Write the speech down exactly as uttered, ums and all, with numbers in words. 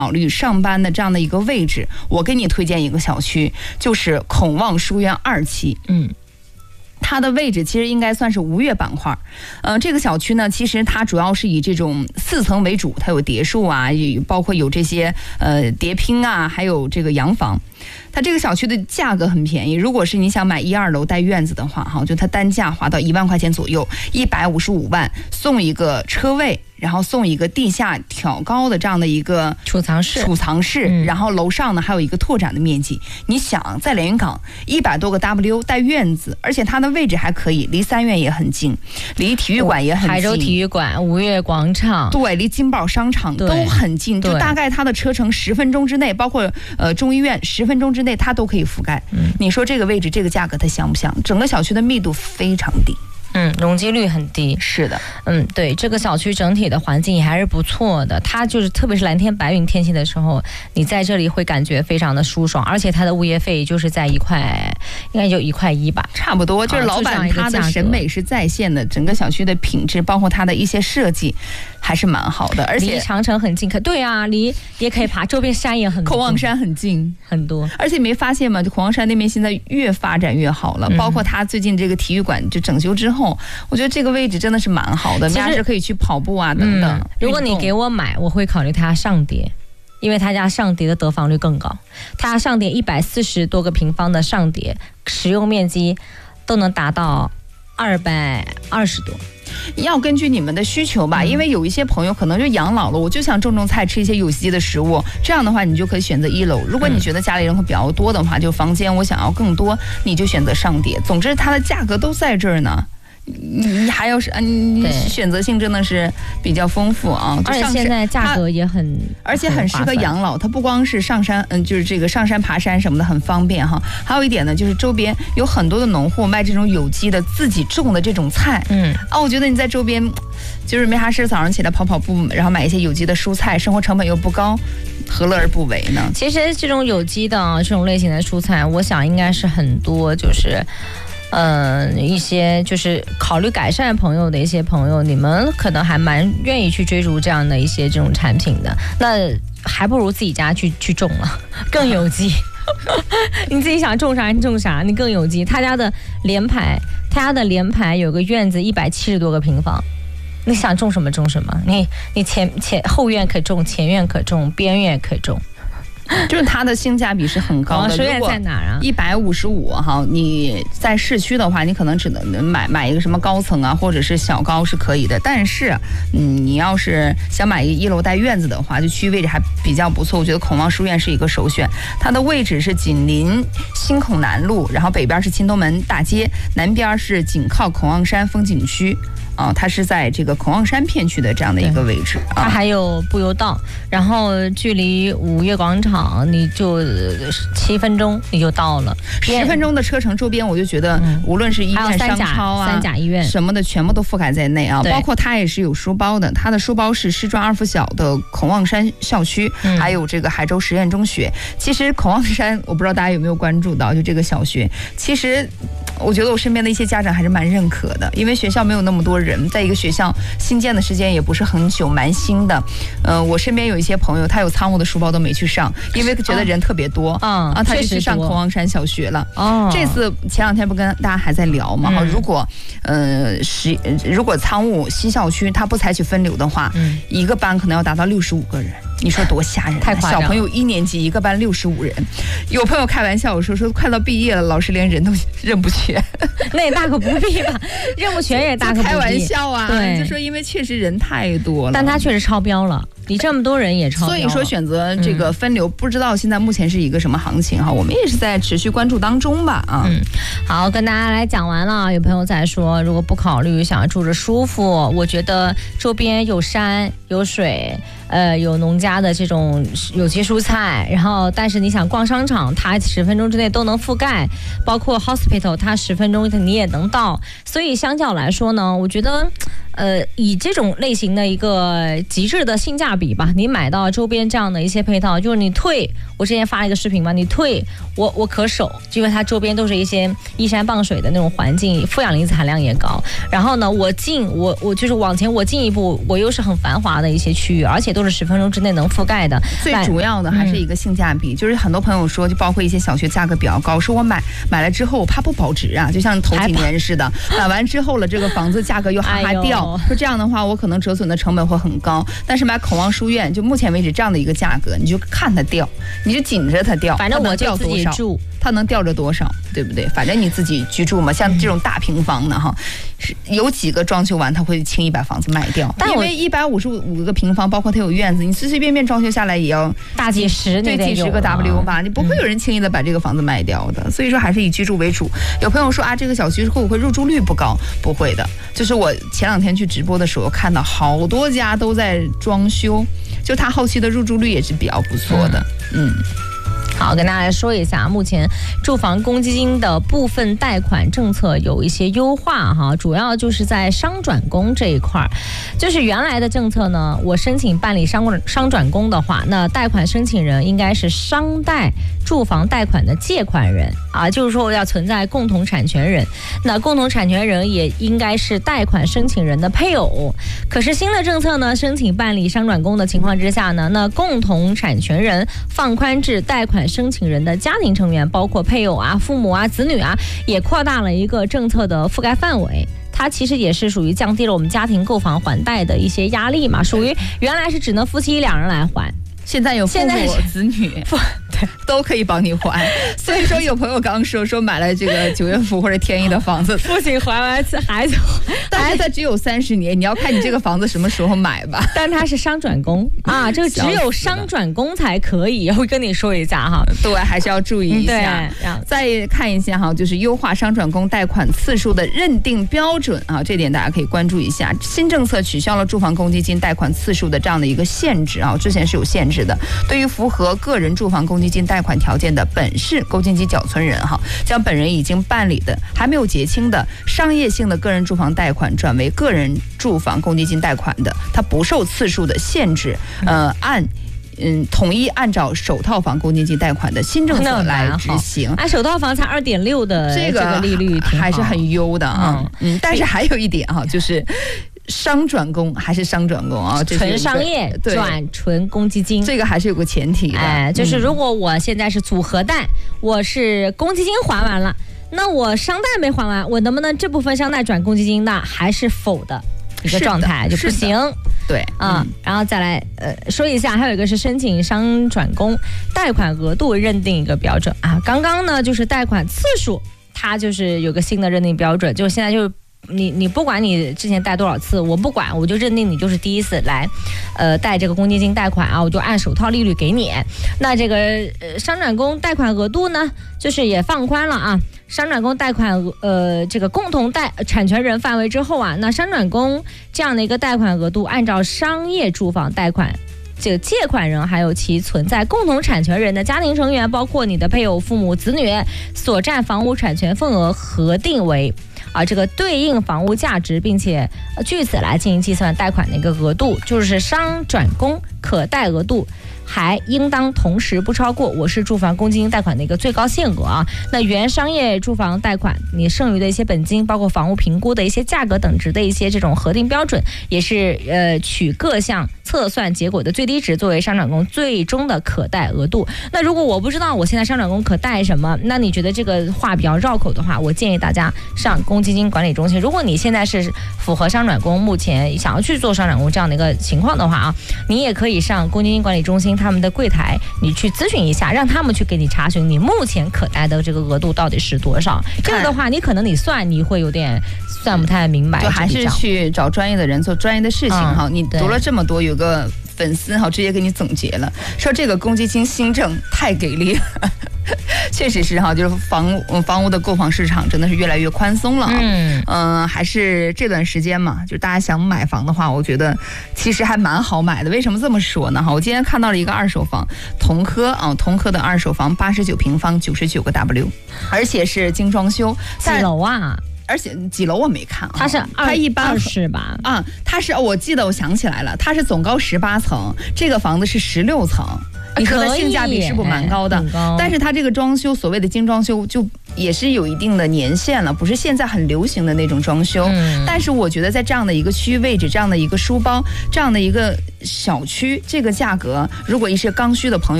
考虑上班的这样的一个位置，我给你推荐一个小区，就是孔望书院二期。 嗯。 它的位置其实应该算是吴越板块，呃，这个小区呢，其实它主要是以这种四层为主，它有别墅啊，包括有这些呃叠拼啊，还有这个洋房。它这个小区的价格很便宜，如果是你想买一二楼带院子的话，哈，就它单价划到一万块钱左右，一百五十五万送一个车位。然后送一个地下挑高的这样的一个储藏室， 储藏室，嗯、然后楼上呢还有一个拓展的面积。你想，在连云港一百多个 W 带院子，而且它的位置还可以，离三院也很近，离体育馆也很近， 海州体育馆、吴越广场， 对，离金宝商场都很近，就大概它的车程十分钟之内，包括呃中医院十分钟之内，它都可以覆盖。嗯、你说这个位置、这个价格，它香不香？整个小区的密度非常低。 嗯，容积率很低。 是的， 嗯，对，这个小区整体的环境也还是不错的。它就是特别是蓝天白云天气的时候，你在这里会感觉非常的舒爽，而且它的物业费就是在一块，应该就一块一吧， 差不多。就是老板他的审美是在线的，整个小区的品质，包括它的一些设计，还是蛮好的。而且离长城很近，可对啊，离也可以爬，周边山也很多， 孔望山很近很多。 而且没发现吗？就孔望山那边现在越发展越好了，嗯、包括它最近这个体育馆就整修之后。我觉得这个位置真的是蛮好的，大家是可以去跑步啊等等、嗯。 如果你给我买，我会考虑它上叠，因为他家上叠的得房率更高。他上叠一百四十多个平方的上叠，使用面积都能达到二百二十多。 要根据你们的需求吧，嗯、因为有一些朋友可能就养老了，我就想种种菜，吃一些有机的食物。这样的话，你就可以选择一楼。如果你觉得家里人会比较多的话，就房间我想要更多，你就选择上叠。总之，它的价格都在这儿呢。你还有是，你选择性真的是比较丰富啊， 而且现在价格也很， 而且很适合养老。它不光是上山，嗯，就是这个上山爬山什么的很方便哈。还有一点呢，就是周边有很多的农户卖这种有机的、自己种的这种菜，嗯啊，我觉得你在周边就是没啥事，早上起来跑跑步，然后买一些有机的蔬菜，生活成本又不高。何乐而不为呢？ 其实这种有机的这种类型的蔬菜，我想应该是很多就是。嗯，一些就是考虑改善朋友的一些朋友，你们可能还蛮愿意去追逐这样的一些这种产品的，那还不如自己家去去种了，更有机。你自己想种啥你种啥，你更有机。他家的联排，他家的联排有个院子一百七十多个平方，你想种什么种什么，你你前前后院可种，前院可种，边院可种。 就是它的性价比是很高的。 书院在哪儿啊？ 一百五十五哈，你在市区的话，你可能只能买买一个什么高层啊，或者是小高是可以的。但是，嗯，你要是想买一个一楼带院子的话，就区域位置还比较不错。我觉得孔望书院是一个首选。它的位置是紧邻新孔南路，然后北边是青东门大街，南边是紧靠孔望山风景区。啊，它是在这个孔望山片区的这样的一个位置， 它还有步游道，然后距离五岳广场你就七分钟你就到了， 十分钟的车程，周边我就觉得无论是医院、商超啊、 三甲医院什么的，全部都覆盖在内啊。包括它也是有书包的，它的书包是师专二附小的孔望山校区，嗯、还有这个海州实验中学。其实孔望山，我不知道大家有没有关注到，就这个小学，其实。我觉得我身边的一些家长还是蛮认可的，因为学校没有那么多人，在一个学校新建的时间也不是很久，蛮新的。呃，我身边有一些朋友，他有仓务的书包都没去上，因为觉得人特别多， 嗯、 啊，他就去上孔望山小学了。哦，这次前两天不跟大家还在聊嘛？嗯、如果呃是如果仓务西校区他不采取分流的话，嗯、一个班可能要达到六十五个人。你说多吓人、啊！ 太夸张！ 小朋友一年级一个班六十五人，有朋友开玩笑我说说快到毕业了，老师连人都认不全， 那也大可不必吧？认不全也大可不必。 开玩笑啊！ 对， 就说因为确实人太多了， 但他确实超标了。你这么多人也超标了， 所以说选择这个分流，嗯、不知道现在目前是一个什么行情哈？我们也是在持续关注当中吧啊。 嗯，好，跟大家来讲完了。有朋友在说，如果不考虑想要住着舒服，我觉得周边有山有水。呃，有农家的这种有机蔬菜，然后但是你想逛商场，它十分钟之内都能覆盖，包括 hospital， 它十分钟你也能到，所以相较来说呢，我觉得，呃，以这种类型的一个极致的性价比吧，你买到周边这样的一些配套，就是你退，我之前发了一个视频嘛，你退，我我可守，因为它周边都是一些依山傍水的那种环境，负氧离子含量也高，然后呢，我进我我就是往前我进一步，我又是很繁华的一些区域，而且都都是十分钟之内能覆盖的。 最主要的还是一个性价比，嗯、就是很多朋友说，就包括一些小区价格比较高，说我买买了之后我怕不保值啊，就像头几年似的，买完之后了，这个房子价格又哈哈掉，哎、说这样的话我可能折损的成本会很高。但是买孔望书院，就目前为止这样的一个价格，你就看它掉，你就紧着它掉， 反正我就自己住。 它能掉着多少，对不对？反正你自己居住嘛，像这种大平房的哈，是有几个装修完他会轻易把房子卖掉，因为一百五十五个平方，包括它有院子，你随随便便装修下来也要大几十， 对，几十个 W 吧，你不会有人轻易的把这个房子卖掉的。所以说还是以居住为主。有朋友说啊，这个小区会不会入住率不高？不会的，就是我前两天去直播的时候看到好多家都在装修，就它后期的入住率也是比较不错的，嗯。嗯好，跟大家来说一下，目前住房公积金的部分贷款政策有一些优化哈，主要就是在商转公这一块。就是原来的政策呢，我申请办理商商转公的话，那贷款申请人应该是商贷住房贷款的借款人啊，就是说要存在共同产权人，那共同产权人也应该是贷款申请人的配偶。可是新的政策呢，申请办理商转公的情况之下呢，那共同产权人放宽至贷款申请人的家庭成员，包括配偶啊、父母啊、子女啊，也扩大了一个政策的覆盖范围。它其实也是属于降低了我们家庭购房还贷的一些压力嘛，属于原来是只能夫妻两人来还， 现在有父母子女都可以帮你还。所以说有朋友刚说说买了这个九月府或者天一的房子， 父亲还完孩子， 但是它只有三十年，你要看你这个房子什么时候买吧。 但它是商转公啊，这个只有商转公才可以，我会跟你说一下哈。 对，还是要注意一下。再看一下哈，就是优化商转公贷款次数的认定标准啊，这点大家可以关注一下。新政策取消了住房公积金贷款次数的这样的一个限制啊，之前是有限制的。对于符合个人住房公积金贷款条件的本市公积金缴存人哈，将本人已经办理的还没有结清的商业性的个人住房贷款转为个人住房公积金贷款的，它不受次数的限制，呃，按嗯统一按照首套房公积金贷款的新政策来执行。 啊，首套房才二点六的这个利率还是很优的啊。嗯，嗯但是还有一点哈，就是。商转公还是商转公啊？ 纯商业转纯公积金， 这个还是有个前提的。 哎，就是如果我现在是组合贷，我是公积金还完了，那我商贷没还完，我能不能这部分商贷转公积金的还是否的一个状态就不行？ 对啊、嗯，然后再来呃说一下，还有一个是申请商转公贷款额度认定一个标准啊。刚刚呢就是贷款次数，它就是有个新的认定标准，就现在就。你你不管你之前贷多少次，我不管，我就认定你就是第一次来，呃，贷这个公积金贷款啊，我就按首套利率给你。那这个呃商转公贷款额度呢，就是也放宽了啊。商转公贷款呃这个共同贷产权人范围之后啊，那商转公这样的一个贷款额度，按照商业住房贷款。这个借款人还有其存在共同产权人的家庭成员，包括你的配偶、父母、子女所占房屋产权份额核定为啊这个对应房屋价值，并且据此来进行计算贷款的一个额度，就是商转公可贷额度。还应当同时不超过我市住房公积金贷款的一个最高限额啊。那原商业住房贷款你剩余的一些本金，包括房屋评估的一些价格等值的一些这种核定标准，也是呃取各项测算结果的最低值作为商转公最终的可贷额度。那如果我不知道我现在商转公可贷什么，那你觉得这个话比较绕口的话，我建议大家上公积金管理中心。如果你现在是符合商转公，目前想要去做商转公这样的一个情况的话啊，你也可以上公积金管理中心他们的柜台，你去咨询一下，让他们去给你查询你目前可贷的这个额度到底是多少。这个的话，你可能你算你会有点算不太明白， 就还是去找专业的人做专业的事情哈、嗯。你读了这么多，有个粉丝哈直接给你总结了，说这个公积金新政太给力了。确实是哈，就是房屋房屋的购房市场真的是越来越宽松了。嗯嗯、呃，还是这段时间嘛，就是大家想买房的话，我觉得其实还蛮好买的。为什么这么说呢？哈，我今天看到了一个二手房，同科啊，同科的二手房，八十九平方，九十九个 W， 而且是精装修， 几楼啊？ 而且几楼我没看啊， 它是它一般是吧？ 啊，它是我记得我想起来了，它是总高十八层，这个房子是十六层。 你说的性价比是不蛮高的？ 高但是它这个装修，所谓的精装修，就也是有一定的年限了，不是现在很流行的那种装修。嗯、但是我觉得在这样的一个区域位置，这样的一个书包，这样的一个小区，这个价格，如果一些刚需的朋友。